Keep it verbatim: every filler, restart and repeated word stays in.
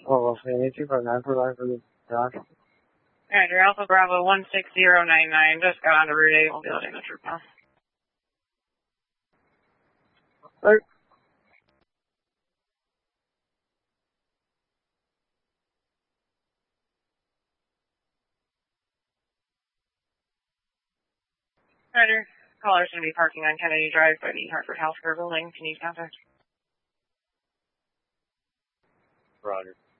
Oh, okay, two five nine, provide for the dock. Alright, you're Alpha Bravo one six zero nine nine. Just got onto Route eight. We'll be letting the troop know. Right. Roger. Caller's going to be parking on Kennedy Drive by the Hartford Healthcare building. Can you contact? Roger.